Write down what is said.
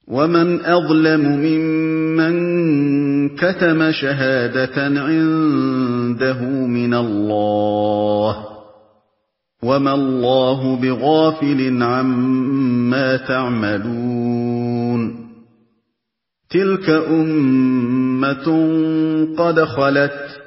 وَمَنْ أَظْلَمُ مِمَّن كَتَمَ شَهَادَةً عِندَهُ مِنَ اللَّهِ ۗ وَمَا اللَّهُ بِغَافِلٍ عَمَّا تَعْمَلُونَ تِلْكَ أُمَّةٌ قَدْ خَلَتْ